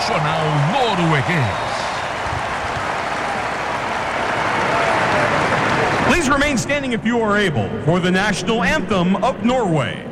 nacional norueguês. Please remain standing if you are able for the national anthem of Norway.